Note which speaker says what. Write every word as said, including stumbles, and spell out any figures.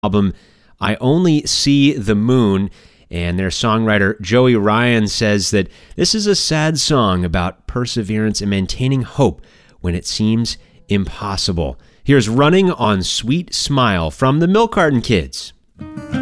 Speaker 1: album, I Only See the Moon. And their songwriter, Joey Ryan, says that this is a sad song about perseverance and maintaining hope when it seems impossible. Here's Running on Sweet Smile from the Milk Carton Kids.